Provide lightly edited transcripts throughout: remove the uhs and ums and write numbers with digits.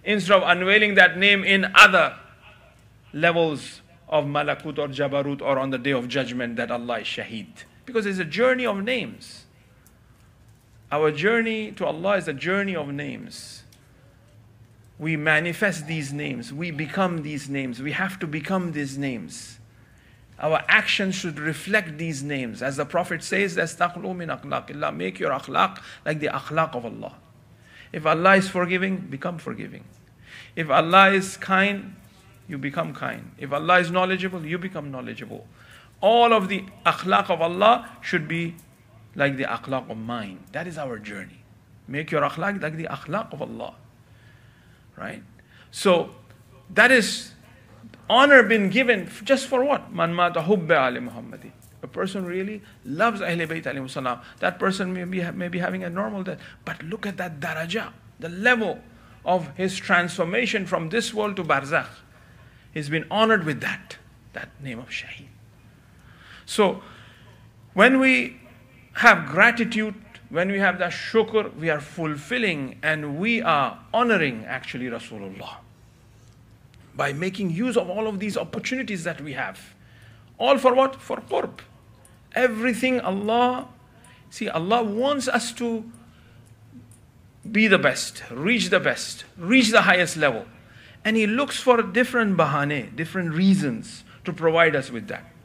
instead of unveiling that name in other levels of Malakut or Jabarut or on the day of judgment, that Allah is Shaheed. Because it's a journey of names. Our journey to Allah is a journey of names. We manifest these names. We become these names. We have to become these names. Our actions should reflect these names. As the Prophet says, "Astaqlu min akhlaqillah." Make your akhlaq like the akhlaq of Allah. If Allah is forgiving, become forgiving. If Allah is kind, you become kind. If Allah is knowledgeable, you become knowledgeable. All of the akhlaq of Allah should be like the akhlaq of mine. That is our journey. Make your akhlaq like the akhlaq of Allah. Right? So, that is honor been given just for what? Man mata hubba ali Muhammadi. A person really loves Ahlul Bayt alayhi salam. That person may be having a normal death. But look at that daraja, the level of his transformation from this world to barzakh. He's been honored with that name of Shaheed. So, when we have gratitude, when we have that shukr, we are fulfilling and we are honoring actually Rasulullah by making use of all of these opportunities that we have. All for what? For qurb. Everything Allah wants us to be the best, reach the highest level. And He looks for different bahane, different reasons to provide us with that.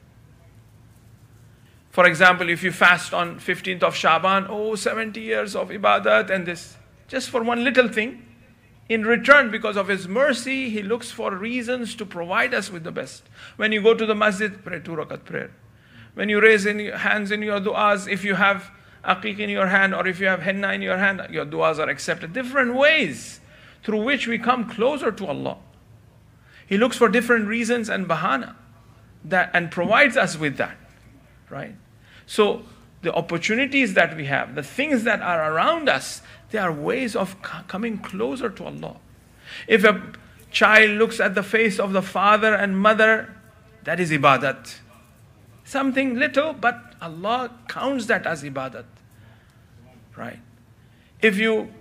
For example, if you fast on 15th of Shaban, 70 years of ibadat and this, just for one little thing. In return, because of His mercy, He looks for reasons to provide us with the best. When you go to the masjid, pray 2 rakat prayer. When you raise your hands in your du'as, if you have aqiq in your hand or if you have henna in your hand, your du'as are accepted. Different ways through which we come closer to Allah. He looks for different reasons and bahana and provides us with that. Right? So, the opportunities that we have, the things that are around us, they are ways of coming closer to Allah. If a child looks at the face of the father and mother, that is ibadat. Something little, but Allah counts that as ibadat. Right? If you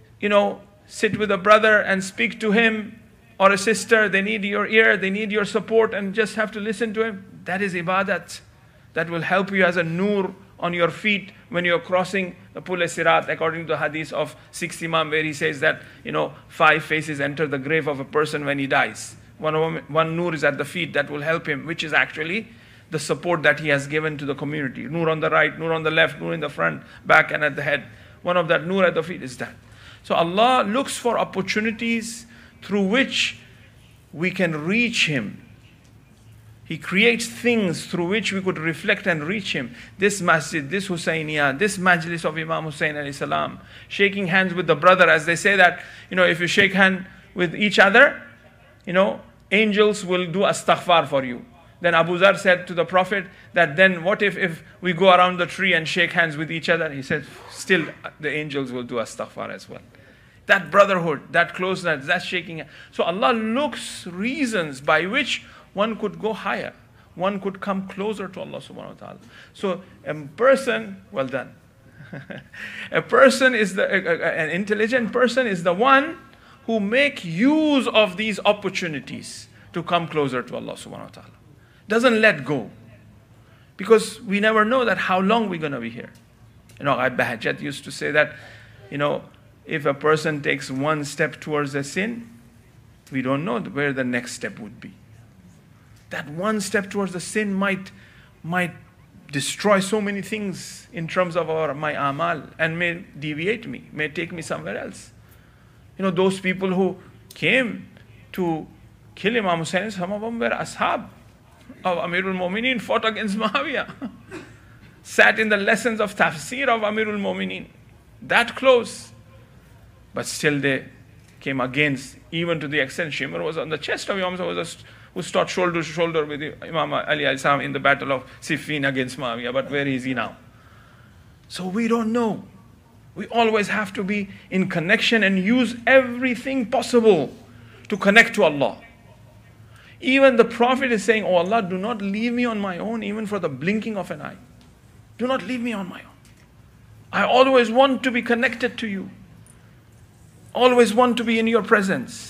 sit with a brother and speak to him or a sister, they need your ear, they need your support and just have to listen to him, that is ibadat. That will help you as a nur on your feet when you're crossing the Pul-e-Sirat, according to the hadith of 6th Imam, where he says that, 5 faces enter the grave of a person when he dies. One nur is at the feet that will help him, which is actually the support that he has given to the community. Nur on the right, nur on the left, nur in the front, back and at the head. One of that nur at the feet is that. So Allah looks for opportunities through which we can reach Him. He creates things through which we could reflect and reach Him. This masjid, this Husayniyah, this majlis of Imam Hussain alayhi salam, shaking hands with the brother, as they say that, if you shake hand with each other, angels will do astaghfar for you. Then Abu Zar said to the Prophet that then what if we go around the tree and shake hands with each other? He said, still the angels will do astaghfar as well. That brotherhood, that closeness, that shaking hands. So Allah looks reasons by which one could go higher. One could come closer to Allah subhanahu wa ta'ala. So a person, well done. An intelligent person is the one who make use of these opportunities to come closer to Allah subhanahu wa ta'ala. Doesn't let go. Because we never know that how long we're going to be here. Bahajat used to say that, if a person takes one step towards a sin, we don't know where the next step would be. That one step towards the sin might destroy so many things in terms of my amal and may deviate me, may take me somewhere else. Those people who came to kill Imam Hussain, some of them were ashab of Amirul Mu'mineen, fought against Muawiyah, sat in the lessons of tafsir of Amirul Mu'mineen, that close. But still they came against, even to the extent Shimr was on the chest of Imam Hussain, who stood shoulder to shoulder with Imam Ali al-Salam in the battle of Siffin against Muawiyah. But where is he now? So we don't know. We always have to be in connection and use everything possible to connect to Allah. Even the Prophet is saying, "Oh Allah, do not leave me on my own even for the blinking of an eye. Do not leave me on my own. I always want to be connected to you. Always want to be in your presence."